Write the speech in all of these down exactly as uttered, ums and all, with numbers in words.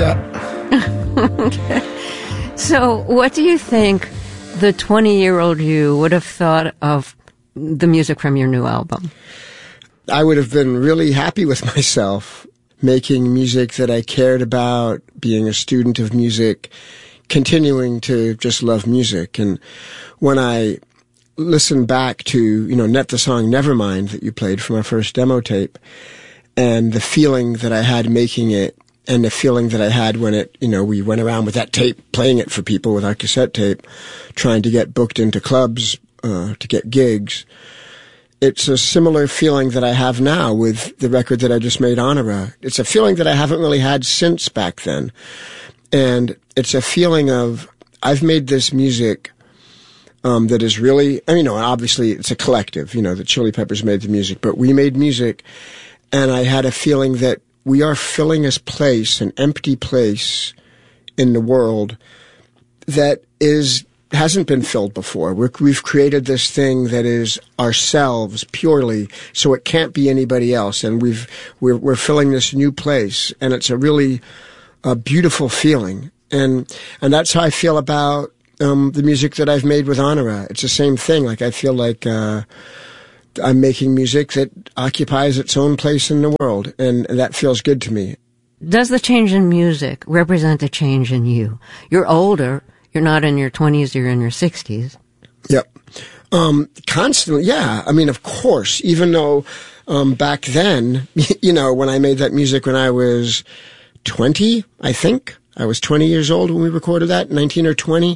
Yeah. Okay. So what do you think the twenty-year-old you would have thought of the music from your new album? I would have been really happy with myself, making music that I cared about, being a student of music, continuing to just love music. And when I listen back to, you know, Net the song Nevermind that you played from our first demo tape, and the feeling that I had making it, and the feeling that I had when it, you know, we went around with that tape, playing it for people with our cassette tape, trying to get booked into clubs, uh, to get gigs. It's a similar feeling that I have now with the record that I just made, Honora. It's a feeling that I haven't really had since back then. And it's a feeling of, I've made this music um, that is really, I mean, you know, obviously it's a collective, you know, the Chili Peppers made the music, but we made music, and I had a feeling that we are filling a place, an empty place in the world that is hasn't been filled before. We're, we've created this thing that is ourselves purely, so it can't be anybody else. And we've we're, we're filling this new place, and it's a really a beautiful feeling. And and that's how I feel about um, the music that I've made with Honora. It's the same thing. Like I feel like uh, I'm making music that occupies its own place in the world, and that feels good to me. Does the change in music represent a change in you? You're older. You're not in your twenties, you're in your sixties. Yep. Um, constantly, yeah. I mean, of course, even though um, back then, you know, when I made that music when I was twenty, I think, I was twenty years old when we recorded that, nineteen or twenty,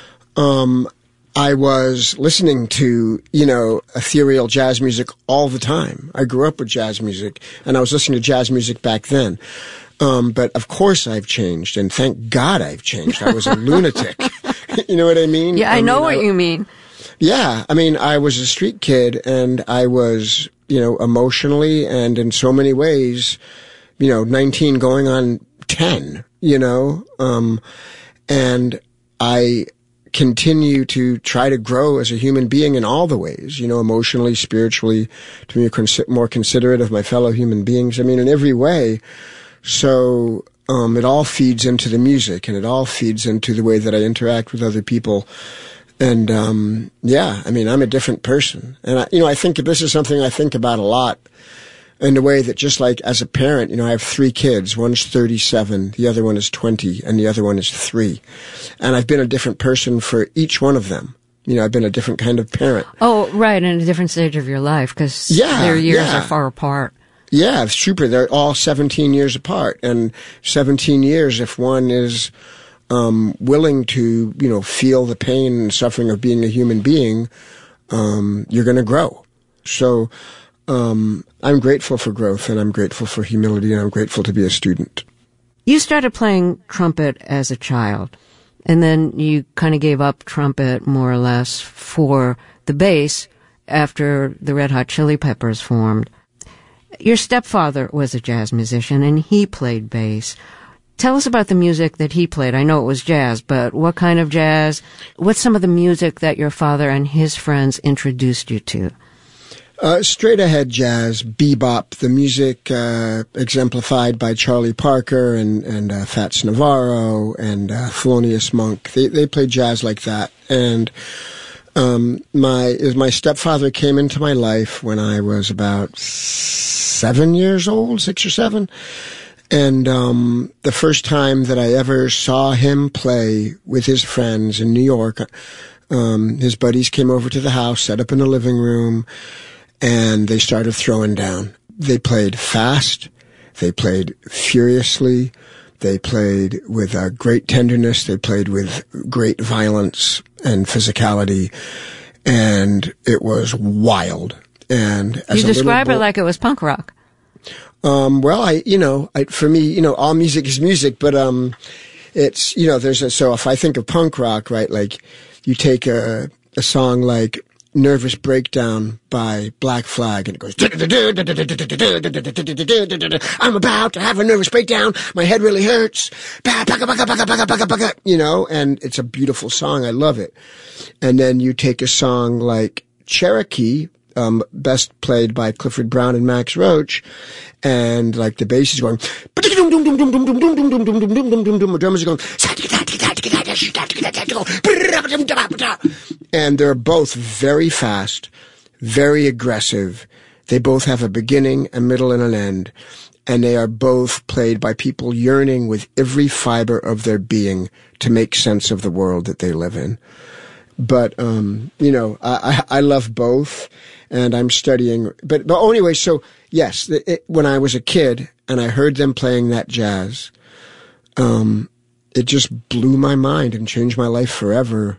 um, I was listening to, you know, ethereal jazz music all the time. I grew up with jazz music, and I was listening to jazz music back then. Um, but of course I've changed, and thank God I've changed. I was a lunatic. You know what I mean? Yeah, I, I know mean, what I, you mean. Yeah, I mean, I was a street kid, and I was, you know, emotionally and in so many ways, you know, nineteen going on ten, you know, um, and I continue to try to grow as a human being in all the ways, you know, emotionally, spiritually, to be more considerate of my fellow human beings. I mean, in every way. So um, it all feeds into the music, and it all feeds into the way that I interact with other people. And um, yeah, I mean, I'm a different person. And, I, you know, I think this is something I think about a lot in the way that just like as a parent, you know, I have three kids. One's thirty-seven, the other one is twenty, and the other one is three. And I've been a different person for each one of them. You know, I've been a different kind of parent. Oh, right, in a different stage of your life, because yeah, their years yeah. are far apart. Yeah, it's super. They're all seventeen years apart. And seventeen years, if one is um, willing to, you know, feel the pain and suffering of being a human being, um, you're going to grow. So um, I'm grateful for growth, and I'm grateful for humility, and I'm grateful to be a student. You started playing trumpet as a child, and then you kind of gave up trumpet more or less for the bass after the Red Hot Chili Peppers formed. Your stepfather was a jazz musician, and he played bass. Tell us about the music that he played. I know it was jazz, but what kind of jazz? What's some of the music that your father and his friends introduced you to? Uh, straight ahead jazz, bebop, the music uh, exemplified by Charlie Parker and, and uh, Fats Navarro and uh, Thelonious Monk. They, they played jazz like that. And Um, my, my stepfather came into my life when I was about seven years old, six or seven. And, um, the first time that I ever saw him play with his friends in New York, um, his buddies came over to the house, set up in the living room, and they started throwing down. They played fast. They played furiously. They played with uh, great tenderness. They played with great violence and physicality, and it was wild. And as you describe bo- it like it was punk rock. Um, well, I, you know, I, for me, you know, all music is music, but um, it's, you know, there's a, so if I think of punk rock, right, like you take a, a song like Nervous Breakdown by Black Flag, and it goes, I'm about to have a nervous breakdown, my head really hurts, you know, and it's a beautiful song, I love it. And then you take a song like Cherokee, um, best played by Clifford Brown and Max Roach, and like the bass is going, drummers are going, and they're both very fast, very aggressive. They both have a beginning, a middle, and an end. And they are both played by people yearning with every fiber of their being to make sense of the world that they live in. But, um, you know, I, I, I love both, and I'm studying. But, but anyway, so, yes, it, when I was a kid and I heard them playing that jazz, um, it just blew my mind and changed my life forever.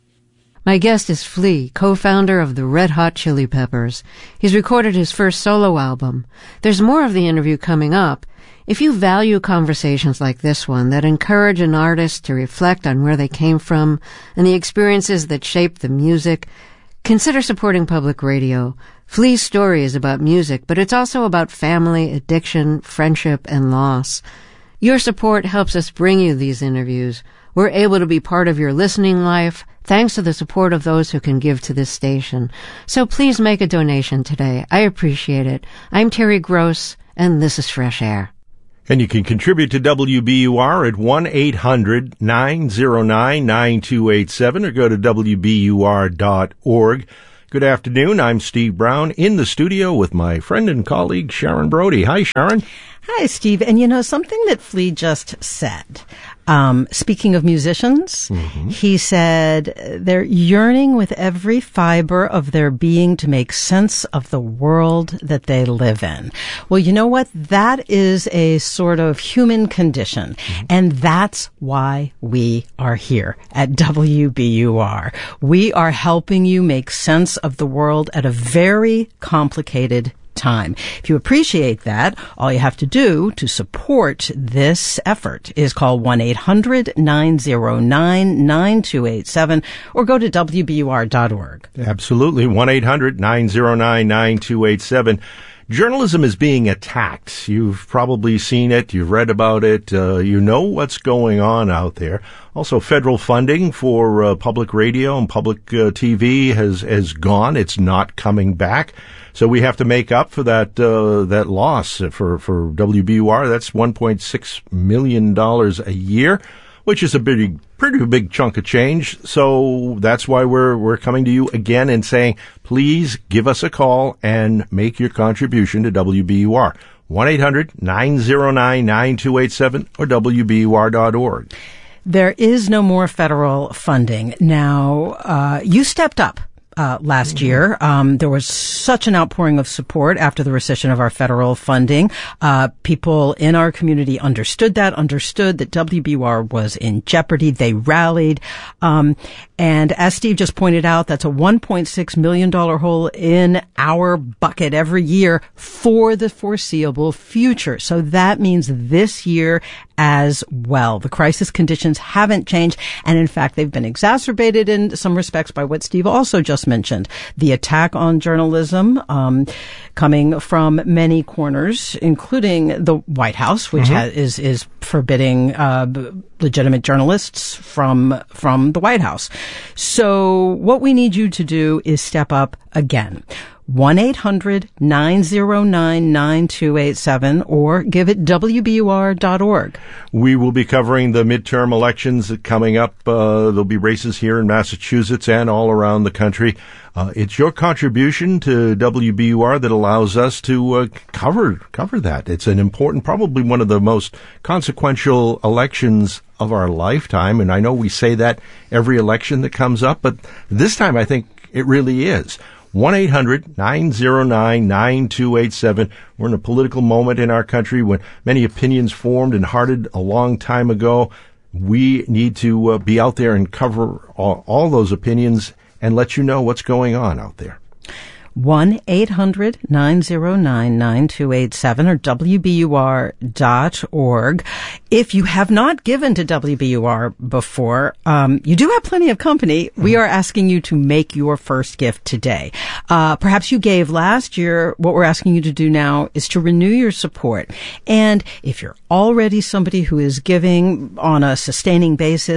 My guest is Flea, co-founder of the Red Hot Chili Peppers. He's recorded his first solo album. There's more of the interview coming up. If you value conversations like this one that encourage an artist to reflect on where they came from and the experiences that shaped the music, consider supporting public radio. Flea's story is about music, but it's also about family, addiction, friendship, and loss. Your support helps us bring you these interviews. We're able to be part of your listening life thanks to the support of those who can give to this station. So please make a donation today. I appreciate it. I'm Terry Gross, and this is Fresh Air. And you can contribute to W B U R at one eight hundred nine oh nine nine two eight seven or go to W B U R dot org. Good afternoon. I'm Steve Brown in the studio with my friend and colleague Sharon Brody. Hi, Sharon. Hi, Steve. And you know, something that Flea just said, um, speaking of musicians, mm-hmm. he said they're yearning with every fiber of their being to make sense of the world that they live in. Well, you know what? That is a sort of human condition. Mm-hmm. And that's why we are here at W B U R. We are helping you make sense of the world at a very complicated time. If you appreciate that, all you have to do to support this effort is call one eight hundred nine oh nine nine two eight seven or go to W B U R dot org. Absolutely. one eight hundred nine oh nine nine two eight seven. Journalism is being attacked. You've probably seen it. You've read about it. Uh, you know what's going on out there. Also, federal funding for uh, public radio and public uh, T V has has gone. It's not coming back. So we have to make up for that uh, that loss for for W B U R. That's one point six million dollars a year, which is a big, pretty big chunk of change. So that's why we're we're coming to you again and saying, please give us a call and make your contribution to W B U R. one eight hundred nine oh nine nine two eight seven or W B U R dot org. There is no more federal funding. Now, uh, you stepped up. Uh, last mm-hmm. year. Um, there was such an outpouring of support after the rescission of our federal funding. Uh, people in our community understood that, understood that W B U R was in jeopardy. They rallied. Um, and as Steve just pointed out, that's a one point six million dollars hole in our bucket every year for the foreseeable future. So that means this year as well. The crisis conditions haven't changed. And in fact, they've been exacerbated in some respects by what Steve also just mentioned. The attack on journalism, um, coming from many corners, including the White House, which mm-hmm. ha- is, is forbidding, uh, legitimate journalists from, from the White House. So what we need you to do is step up again. one eight hundred nine oh nine nine two eight seven or give it W B U R dot org. We will be covering the midterm elections coming up. Uh, there'll be races here in Massachusetts and all around the country. Uh, it's your contribution to W B U R that allows us to uh, cover cover that. It's an important, probably one of the most consequential elections of our lifetime. And I know we say that every election that comes up, but this time I think it really is. one eight hundred nine oh nine nine two eight seven. We're in a political moment in our country when many opinions formed and hearted a long time ago. We need to uh, be out there and cover all, all those opinions and let you know what's going on out there. one eight hundred nine oh nine nine two eight seven or W B U R dot org. If you have not given to W B U R before, um, you do have plenty of company. Mm-hmm. We are asking you to make your first gift today. Uh, perhaps you gave last year. What we're asking you to do now is to renew your support. And if you're already somebody who is giving on a sustaining basis,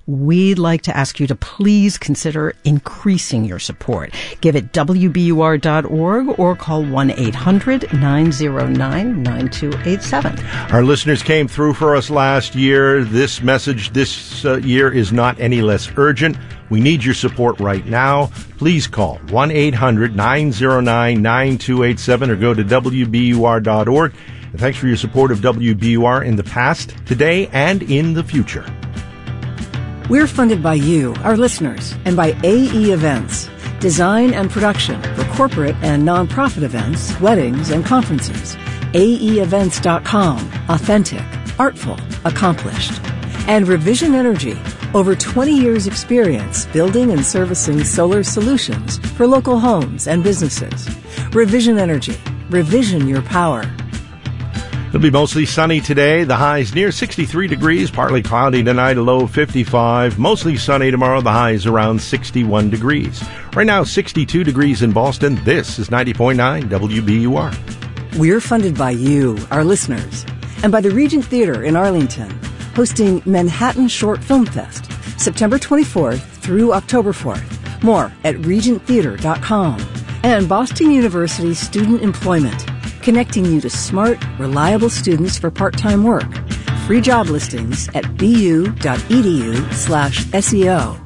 we'd like to ask you to please consider increasing your support. Give at W B U R dot org or call one eight hundred nine oh nine nine two eight seven. Our listeners came through for us last year. This message this uh, year is not any less urgent. We need your support right now. Please call one eight hundred nine oh nine nine two eight seven or go to W B U R dot org. And thanks for your support of W B U R in the past, today, and in the future. We're funded by you, our listeners, and by A E Events, design and production for corporate and nonprofit events, weddings, and conferences. A E events dot com, authentic, artful, accomplished. And Revision Energy, over twenty years experience building and servicing solar solutions for local homes and businesses. Revision Energy, revision your power. It'll be mostly sunny today. The high's near sixty-three degrees, partly cloudy tonight, a low of fifty-five. Mostly sunny tomorrow. The high is around sixty-one degrees. Right now, sixty-two degrees in Boston. This is ninety point nine W B U R. We're funded by you, our listeners, and by the Regent Theater in Arlington, hosting Manhattan Short Film Fest, September twenty-fourth through October fourth. More at regent theater dot com. And Boston University Student Employment, connecting you to smart, reliable students for part-time work. Free job listings at bu.edu slash SEO.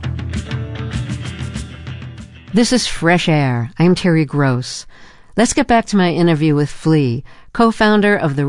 This is Fresh Air. I'm Terry Gross. Let's get back to my interview with Flea, co-founder of the